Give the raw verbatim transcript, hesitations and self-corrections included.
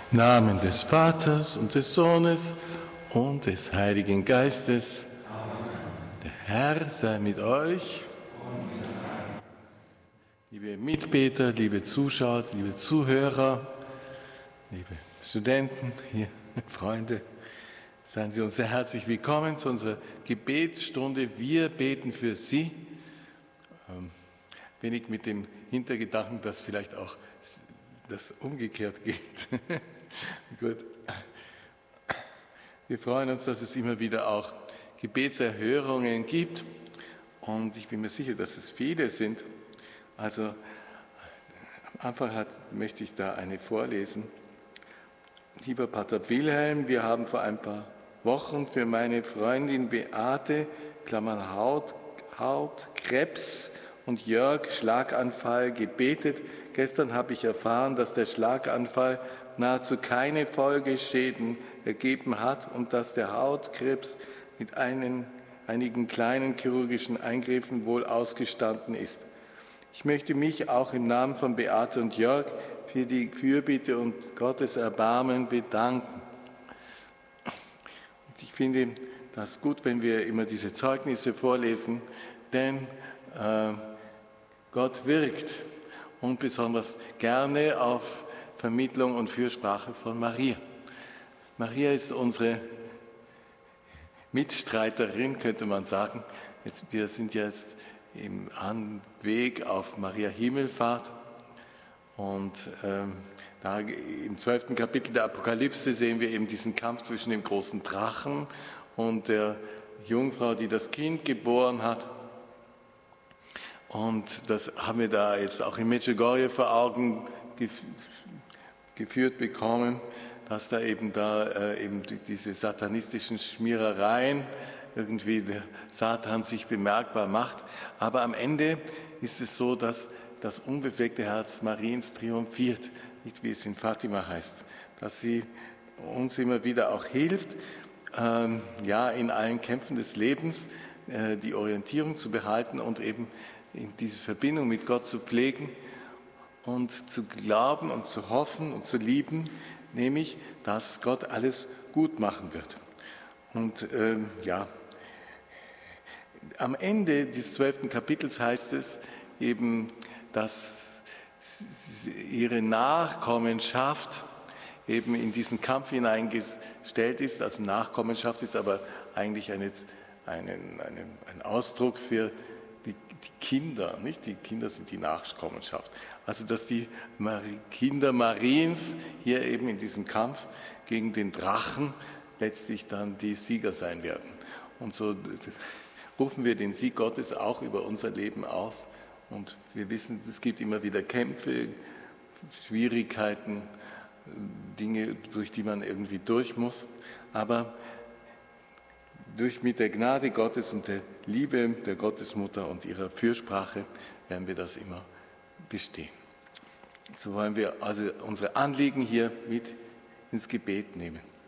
Im Namen des Vaters und des Sohnes und des Heiligen Geistes. Amen. Der Herr sei mit euch. Liebe Mitbeter, liebe Zuschauer, liebe Zuhörer, liebe Studenten, hier, Freunde, seien Sie uns sehr herzlich willkommen zu unserer Gebetsstunde. Wir beten für Sie. Ähm, wenig mit dem Hintergedanken, dass vielleicht auch das umgekehrt geht. Gut. Wir freuen uns, dass es immer wieder auch Gebetserhörungen gibt und ich bin mir sicher, dass es viele sind. Also am Anfang hat, möchte ich da eine vorlesen. Lieber Pater Wilhelm, wir haben vor ein paar Wochen für meine Freundin Beate, Klammern Haut, Hautkrebs und Jörg Schlaganfall gebetet. Gestern habe ich erfahren, dass der Schlaganfall nahezu keine Folgeschäden ergeben hat und dass der Hautkrebs mit einen, einigen kleinen chirurgischen Eingriffen wohl ausgestanden ist. Ich möchte mich auch im Namen von Beate und Jörg für die Fürbitte und Gottes Erbarmen bedanken. Und ich finde das gut, wenn wir immer diese Zeugnisse vorlesen, denn äh, Gott wirkt und besonders gerne auf Vermittlung und Fürsprache von Maria. Maria ist unsere Mitstreiterin, könnte man sagen. Jetzt, wir sind jetzt im Weg auf Maria Himmelfahrt und ähm, da im zwölften Kapitel der Apokalypse sehen wir eben diesen Kampf zwischen dem großen Drachen und der Jungfrau, die das Kind geboren hat. Und das haben wir da jetzt auch in Medjugorje vor Augen gef- geführt bekommen, dass da eben da äh, eben die, diese satanistischen Schmierereien irgendwie der Satan sich bemerkbar macht. Aber am Ende ist es so, dass das unbefleckte Herz Mariens triumphiert, nicht wie es in Fatima heißt, dass sie uns immer wieder auch hilft, ähm, ja in allen Kämpfen des Lebens äh, die Orientierung zu behalten und eben in diese Verbindung mit Gott zu pflegen und zu glauben und zu hoffen und zu lieben, nämlich, dass Gott alles gut machen wird. Und ähm, ja, am Ende des zwölften Kapitels heißt es eben, dass ihre Nachkommenschaft eben in diesen Kampf hineingestellt ist. Also Nachkommenschaft ist aber eigentlich ein, ein, ein, ein Ausdruck für Die, die Kinder, nicht? Die Kinder sind die Nachkommenschaft. Also dass die Kinder Mariens hier eben in diesem Kampf gegen den Drachen letztlich dann die Sieger sein werden. Und so rufen wir den Sieg Gottes auch über unser Leben aus. Und wir wissen, es gibt immer wieder Kämpfe, Schwierigkeiten, Dinge, durch die man irgendwie durch muss. Aber Durch, mit der Gnade Gottes und der Liebe der Gottesmutter und ihrer Fürsprache werden wir das immer bestehen. So wollen wir also unsere Anliegen hier mit ins Gebet nehmen.